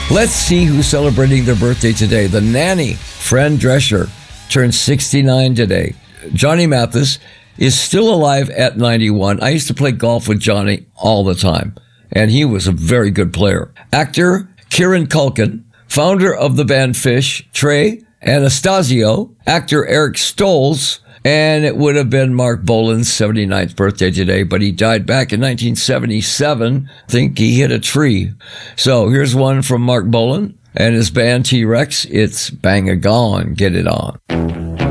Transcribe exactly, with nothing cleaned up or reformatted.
Let's see who's celebrating their birthday today. The nanny, Fran Drescher, turned sixty-nine today. Johnny Mathis is still alive at ninety-one. I used to play golf with Johnny all the time, and he was a very good player. Actor Kieran Culkin, founder of the band Fish, Trey Anastasio, actor Eric Stoltz, and it would have been Mark Bolan's seventy-ninth birthday today, but he died back in nineteen seventy-seven. I think he hit a tree. So here's one from Mark Bolan and his band T-Rex. It's Bang-A-Gone, Get It On.